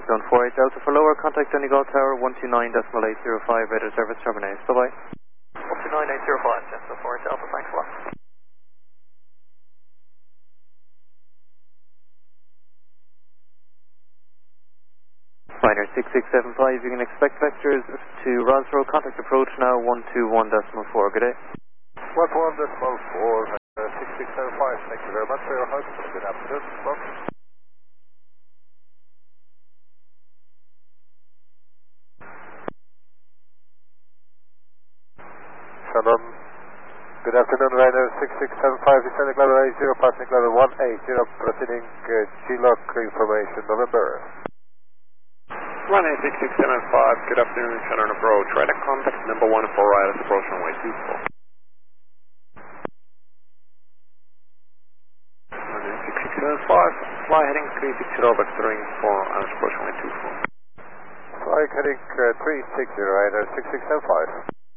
zone 48 Delta. For lower, contact Donegal Tower 129.805, radar service terminates. Bye-bye. 129.805, Delta 48 Delta, thanks a lot. Liner 6675, you can expect vectors to Ross Road, contact approach now 121.4, good day. 121.4, 6675, thank you very much for your help. Good afternoon. Welcome. Shalom. Good afternoon, Ryder 6675, descending level 80, passing level 180, proceeding G-Lock information, November. Runway 6675, good afternoon, Southern approach, radar contact number 1 for Riders approach runway 24. Runway 6675, fly heading 360, vectoring for Riders approach runway 24. Fly heading 360, Ryder 6675.